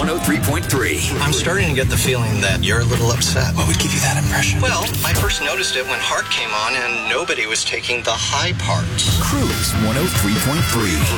103.3. I'm starting to get the feeling that you're a little upset. What would give you that impression? Well, I first noticed it when Hart came on and nobody was taking the high parts. Cruise 103.3.